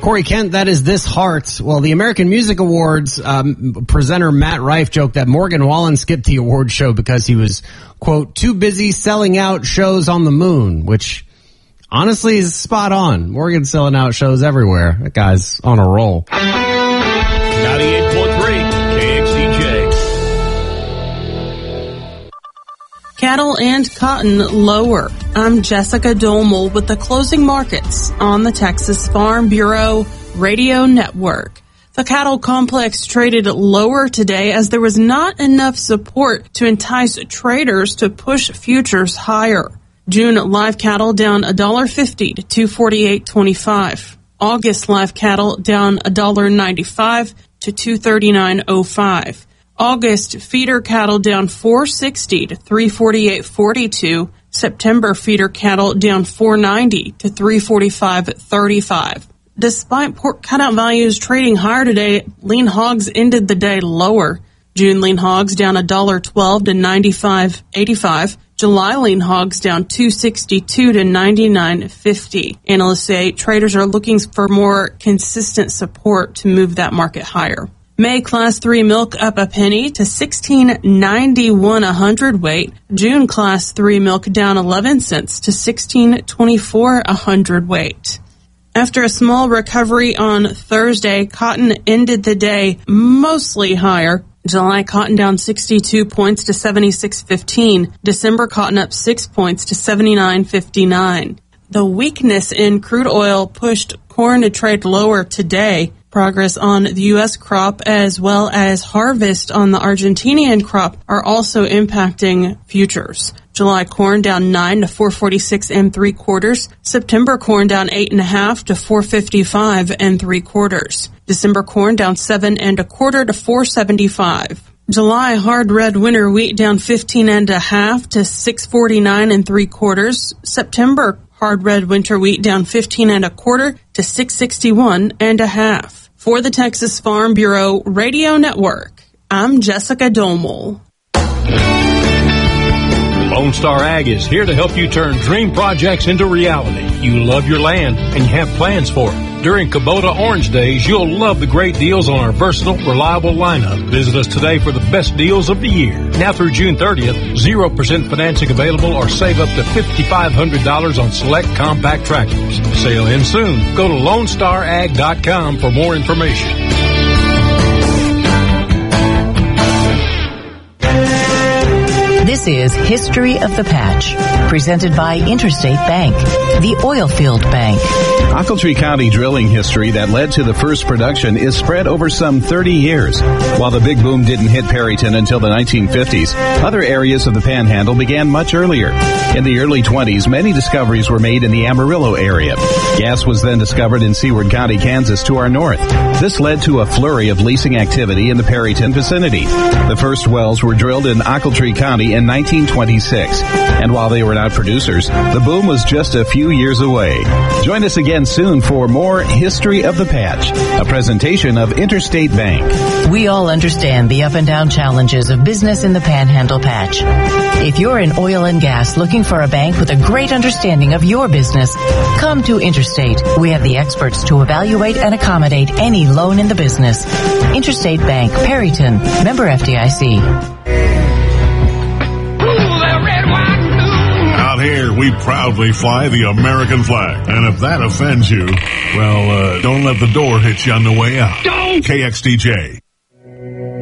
Corey Kent, that is This Heart. Well, the American Music Awards presenter Matt Rife joked that Morgan Wallen skipped the award show because he was, quote, too busy selling out shows on the moon, which honestly is spot on. Morgan's selling out shows everywhere. That guy's on a roll. 98.3 KXDJ. Cattle and cotton lower. I'm Jessica Domel with the closing markets on the Texas Farm Bureau Radio Network. The cattle complex traded lower today as there was not enough support to entice traders to push futures higher. June live cattle down $1.50 to $248.25. August live cattle down $1.95 to $239.05. August feeder cattle down $4.60 to $348.42. September feeder cattle down $4.90 to $345.35. Despite pork cutout values trading higher today, lean hogs ended the day lower. June lean hogs down $1.12 to $95.85. July lean hogs down $2.62 to $99.50. Analysts say traders are looking for more consistent support to move that market higher. May Class 3 milk up a penny to $16.91 a hundredweight. June Class 3 milk down 11 cents to $16.24 a hundredweight. After a small recovery on Thursday, cotton ended the day mostly higher. July cotton down 62 points to 76.15. December cotton up 6 points to 79.59. The weakness in crude oil pushed corn to trade lower today. Progress on the U.S. crop as well as harvest on the Argentinian crop are also impacting futures. July corn down 9 to 446 3/4. September corn down 8.5 to 455 3/4. December corn down 7 1/4 to 475. July hard red winter wheat down 15.5 to 649 3/4. September hard red winter wheat down 15 1/4 to 661 1/2. For the Texas Farm Bureau Radio Network, I'm Jessica Domel. Lone Star Ag is here to help you turn dream projects into reality. You love your land and you have plans for it. During Kubota Orange Days, you'll love the great deals on our versatile, reliable lineup. Visit us today for the best deals of the year. Now through June 30th, 0% financing available or save up to $5,500 on select compact tractors. Sale ends soon. Go to LoneStarAg.com for more information. This is History of the Patch, presented by Interstate Bank, the Oilfield Bank. Ochiltree County drilling history that led to the first production is spread over some 30 years. While the big boom didn't hit Perryton until the 1950s, other areas of the Panhandle began much earlier. In the early 20s, many discoveries were made in the Amarillo area. Gas was then discovered in Seward County, Kansas to our north. This led to a flurry of leasing activity in the Perryton vicinity. The first wells were drilled in Ochiltree County in 1926. And while they were not producers, the boom was just a few years away. Join us again soon for more History of the Patch, a presentation of Interstate Bank. We all understand the up and down challenges of business in the Panhandle Patch. If you're in oil and gas looking for a bank with a great understanding of your business, come to Interstate. We have the experts to evaluate and accommodate any loan in the business. Interstate Bank, Perryton, member FDIC. Out here, we proudly fly the American flag. And if that offends you, well, don't let the door hit you on the way out. Don't! KXDJ.